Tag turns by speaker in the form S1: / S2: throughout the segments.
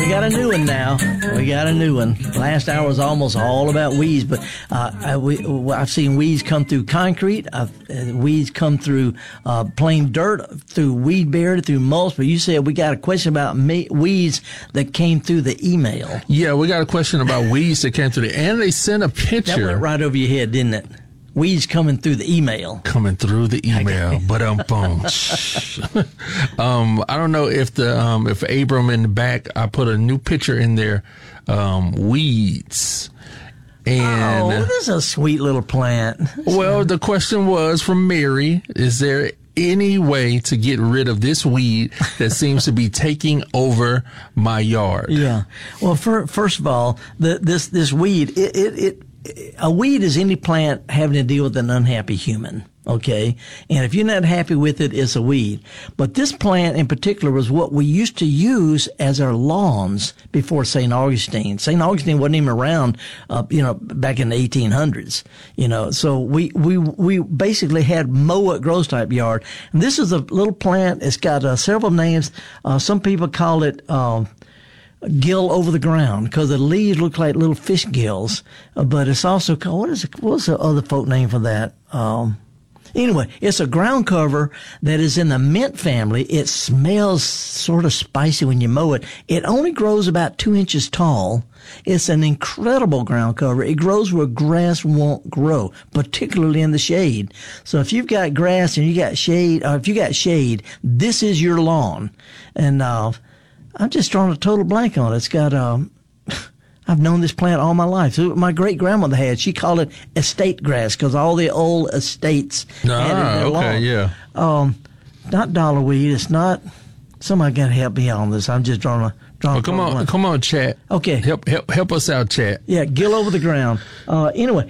S1: we got a new one now. We got a new one. Last hour was almost all about weeds, but I've seen weeds come through concrete. Weeds come through plain dirt, through weed barrier, through mulch. But you said we got a question about weeds that came through the email.
S2: Yeah, we got a question about weeds that came through and they sent a picture.
S1: That went right over your head, didn't it? Weeds coming through the email.
S2: Coming through the email, but boom. I don't know if Abram in the back, I put a new picture in there, weeds. And
S1: this is a sweet little plant.
S2: Well, the question was from Mary: is there any way to get rid of this weed that seems to be taking over my yard?
S1: Yeah. Well, first of all, this weed, a weed is any plant having to deal with an unhappy human, okay? And if you're not happy with it, it's a weed. But this plant in particular was what we used to use as our lawns before St. Augustine. St. Augustine wasn't even around, back in the 1800s, So we basically had mow-it grows type yard. And this is a little plant. It's got several names. Some people call it, gill over the ground because the leaves look like little fish gills, but it's also called, what's the other folk name for that? Anyway, it's a ground cover that is in the mint family. It smells sort of spicy when you mow it. It only grows about 2 inches tall. It's an incredible ground cover. It grows where grass won't grow, particularly in the shade. So if you've got grass and you got shade, or if you got shade, this is your lawn. And I'm just drawing a total blank on it. It's got, I've known this plant all my life. So my great grandmother had, she called it estate grass because all the old estates had it in their lawn.
S2: Yeah.
S1: Not dollarweed. It's not, somebody got to help me out on this. I'm just drawing a
S2: come on, chat.
S1: Okay.
S2: Help us out, chat.
S1: Yeah, gill over the ground. Anyway,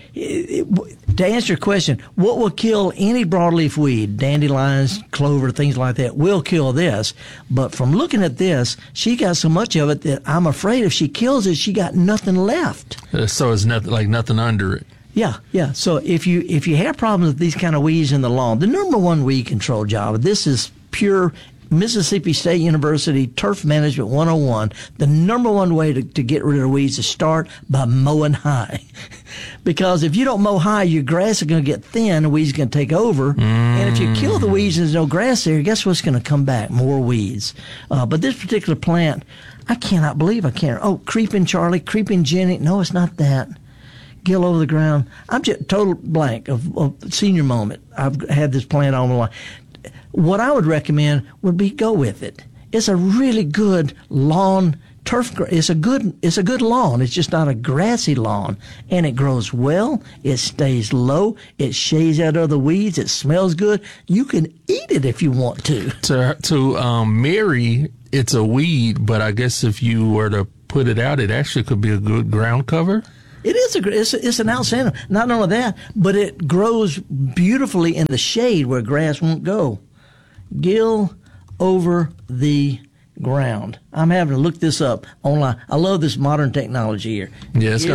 S1: to answer your question, what will kill any broadleaf weed, dandelions, clover, things like that, will kill this. But from looking at this, she got so much of it that I'm afraid if she kills it, she got nothing left.
S2: So it's nothing under it.
S1: Yeah. So if you have problems with these kind of weeds in the lawn, the number one weed control job, this is pure Mississippi State University Turf Management 101, the number one way to get rid of weeds is start by mowing high. Because if you don't mow high, your grass is going to get thin and weeds are going to take over. And if you kill the weeds and there's no grass there, guess what's going to come back? More weeds. But this particular plant, I cannot believe I can't. Oh, Creeping Charlie, Creeping Jenny. No, it's not that. Gill over the ground. I'm just total blank of senior moment. I've had this plant all my life. What I would recommend would be go with it. It's a really good lawn turf. It's a good lawn. It's just not a grassy lawn, and it grows well. It stays low. It shades out other weeds. It smells good. You can eat it if you want to.
S2: To Mary, it's a weed, but I guess if you were to put it out, it actually could be a good ground cover.
S1: It is it's an outstanding. Not only that, but it grows beautifully in the shade where grass won't go. Gill over the ground. I'm having to look this up online. I love this modern technology here.
S2: Yeah, it's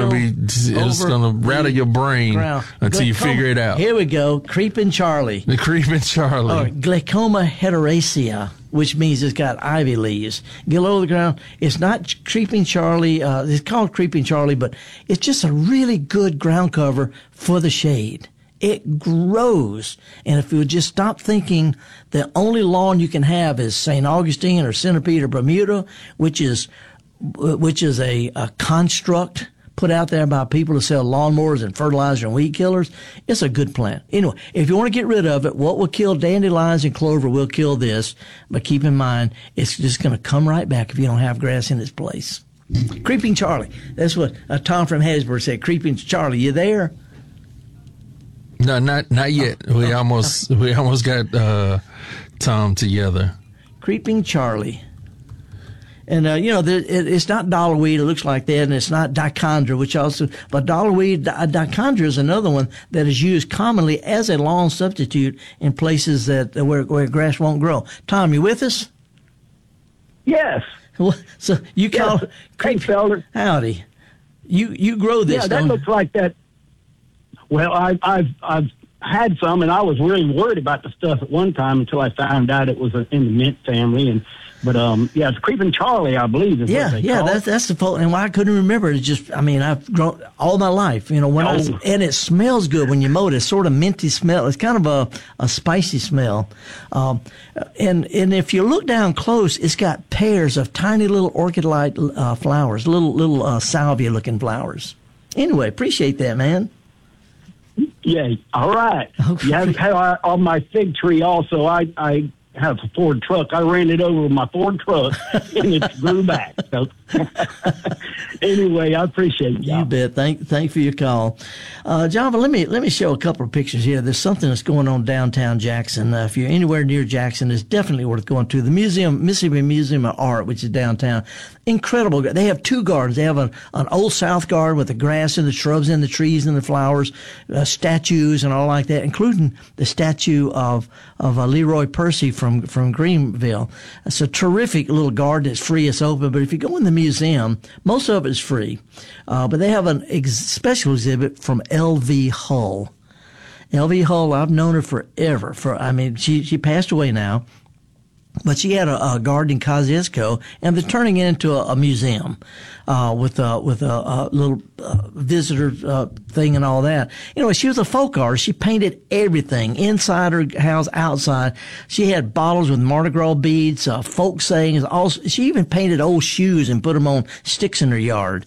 S2: gonna rattle your brain until you figure it out.
S1: Here we go. Creeping Charlie.
S2: The Creeping Charlie.
S1: Or Glaucoma heteracea, which means it's got ivy leaves. Gill over the ground. It's not Creeping Charlie. It's called Creeping Charlie, but it's just a really good ground cover for the shade. It grows. And if you would just stop thinking the only lawn you can have is St. Augustine or Centipede or Bermuda, which is a construct put out there by people to sell lawnmowers and fertilizer and weed killers, it's a good plant. Anyway, if you want to get rid of it, what will kill dandelions and clover will kill this. But keep in mind, it's just going to come right back if you don't have grass in its place. Creeping Charlie. That's what Tom from Hattiesburg said. Creeping Charlie, you there?
S2: No, not yet. We almost got Tom together.
S1: Creeping Charlie. And, it's not dollarweed. It looks like that. And it's not dichondra, but dollarweed, dichondra is another one that is used commonly as a lawn substitute in places where grass won't grow. Tom, you with us?
S3: Yes.
S1: So you call it
S3: Thanks, Elder.
S1: Howdy. You grow this,
S3: yeah, that looks like that. Well, I've had some, and I was really worried about the stuff at one time until I found out it was in the mint family. But it's Creeping Charlie, I believe. Is what they call it.
S1: That's the fault. And why I couldn't remember it. It's just, I mean, I've grown all my life, and it smells good when you mow it. It's sort of minty smell. It's kind of a spicy smell. And if you look down close, it's got pairs of tiny little orchid-like flowers, little salvia-looking flowers. Anyway, appreciate that, man.
S3: Yeah, all right. Yeah, on my fig tree also, I have a Ford truck. I ran it over with my Ford truck, and it grew back. So, anyway, I appreciate you.
S1: You bet. Thank for your call, Java. Let me show a couple of pictures here. There's something that's going on downtown Jackson. If you're anywhere near Jackson, it's definitely worth going to. The Mississippi Museum of Art, which is downtown. Incredible. They have two gardens. They have an Old South garden with the grass and the shrubs and the trees and the flowers, statues and all like that, including the statue of Leroy Percy from Greenville. It's a terrific little garden. It's free. It's open. But if you go in the museum, most of it is free. But they have a special exhibit from L.V. Hull. L.V. Hull, I've known her forever. She passed away now. But she had a garden in Kosciuszko, and they're turning it into a museum with a little visitor thing and all that. Anyway, she was a folk artist. She painted everything, inside her house, outside. She had bottles with Mardi Gras beads, folk sayings. She even painted old shoes and put them on sticks in her yard.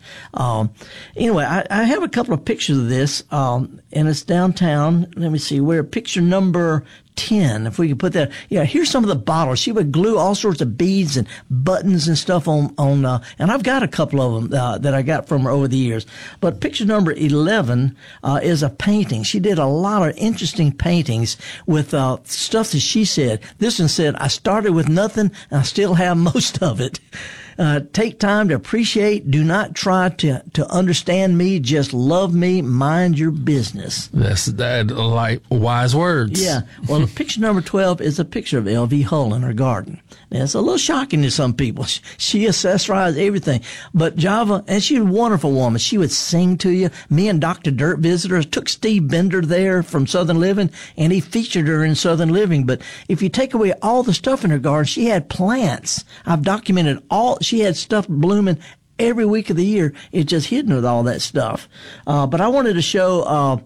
S1: Anyway, I have a couple of pictures of this, and it's downtown. Let me see, picture number 10, if we could put that. Yeah, here's some of the bottles. She would glue all sorts of beads and buttons and stuff on and I've got a couple of them that I got from her over the years. But picture number 11 is a painting. She did a lot of interesting paintings with stuff that she said. This one said, "I started with nothing and I still have most of it." Take time to appreciate. Do not try to understand me. Just love me. Mind your business.
S2: That's like wise words.
S1: Yeah. Well, picture number 12 is a picture of L.V. Hull in her garden. Now, it's a little shocking to some people. She accessorized everything. But Java, and she's a wonderful woman. She would sing to you. Me and Dr. Dirt visitors took Steve Bender there from Southern Living, and he featured her in Southern Living. But if you take away all the stuff in her garden, she had plants. I've documented all. She had stuff blooming every week of the year. It's just hidden with all that stuff. But I wanted to show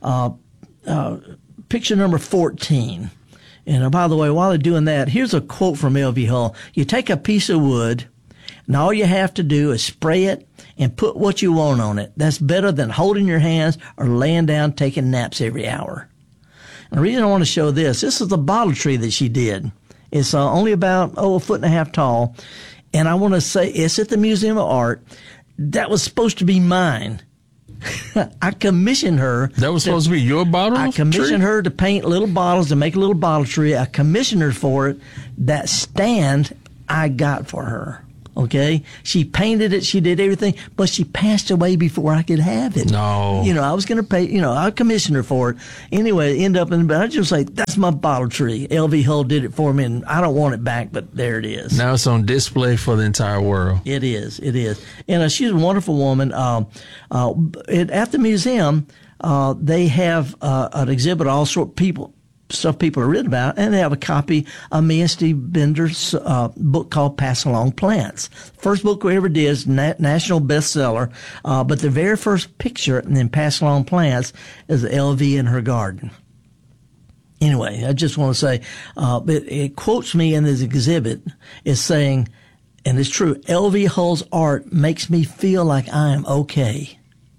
S1: picture number 14. And by the way, while they're doing that, here's a quote from L.V. Hull. You take a piece of wood, and all you have to do is spray it and put what you want on it. That's better than holding your hands or laying down taking naps every hour. And the reason I want to show this is the bottle tree that she did. It's only about, a foot and a half tall. And I want to say, it's at the Museum of Art. That was supposed to be mine. I commissioned her.
S2: That was supposed to be your bottle?
S1: I commissioned her to paint little bottles, to make a little bottle tree. I commissioned her for it. That stand I got for her. Okay? She painted it. She did everything. But she passed away before I could have it.
S2: No.
S1: I was going to pay, I commissioned her for it. Anyway, but I just say, that's my bottle tree. L.V. Hull did it for me, and I don't want it back, but there it is.
S2: Now it's on display for the entire world.
S1: It is. And she's a wonderful woman. At the museum, they have an exhibit of all sorts of stuff people have written about, and they have a copy of me and Steve Bender's book called Pass Along Plants. First book we ever did is national bestseller, but the very first picture in Pass Along Plants is LV in her garden. Anyway, I just want to say, it quotes me in this exhibit as saying, and it's true, L.V. Hull's art makes me feel like I am okay.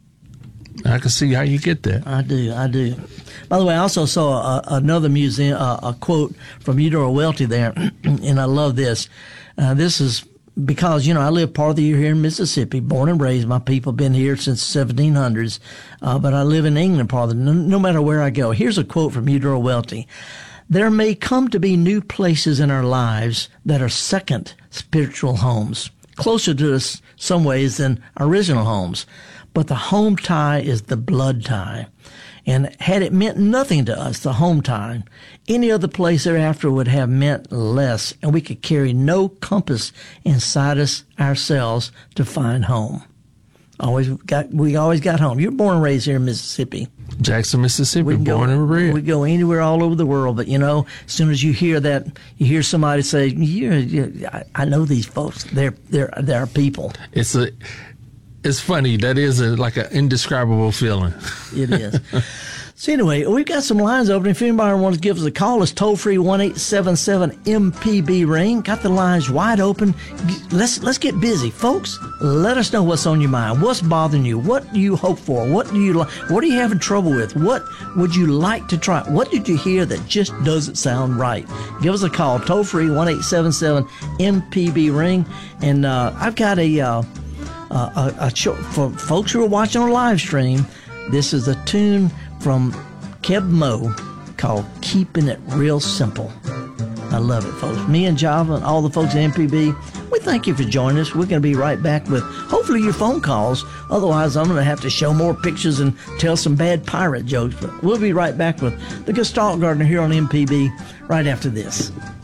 S2: I can see how you get that.
S1: I do. By the way, I also saw another museum, a quote from Eudora Welty there, and I love this. This is because, I live part of the year here in Mississippi, born and raised. My people have been here since the 1700s, but I live in England part of no matter where I go. Here's a quote from Eudora Welty. There may come to be new places in our lives that are second spiritual homes, closer to us some ways than our original homes. But the home tie is the blood tie. And had it meant nothing to us, the home tie, any other place thereafter would have meant less, and we could carry no compass inside us ourselves to find home. We always got home. You're born and raised here in Mississippi.
S2: Jackson, Mississippi, born and
S1: We
S2: bred.
S1: go anywhere all over the world, but as soon as you hear that, you hear somebody say, I know these folks. They're people.
S2: It's funny. That is like an indescribable feeling.
S1: It is. So anyway, we've got some lines open. If anybody wants to give us a call, it's toll-free 1-877-MPB-RING. Got the lines wide open. Let's get busy. Folks, let us know what's on your mind. What's bothering you? What do you hope for? What are you having trouble with? What would you like to try? What did you hear that just doesn't sound right? Give us a call. Toll-free 1-877-MPB-RING. And I've got a show for folks who are watching on live stream. This is a tune from Keb Mo called Keeping It Real Simple. I love it, folks. Me and Java and all the folks at MPB, we thank you for joining us. We're going to be right back with hopefully your phone calls. Otherwise, I'm going to have to show more pictures and tell some bad pirate jokes. But we'll be right back with the Gestalt Gardener here on MPB right after this.